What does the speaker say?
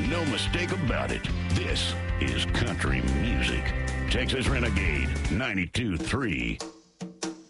no mistake about it. This is country music. Texas Renegade 92.3.